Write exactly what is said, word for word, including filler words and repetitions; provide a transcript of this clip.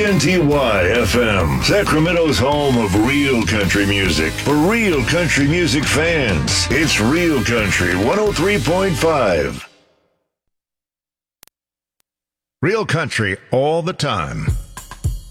N T Y F M, Sacramento's home of real country music. For real country music fans, it's Real Country one oh three point five. Real country all the time.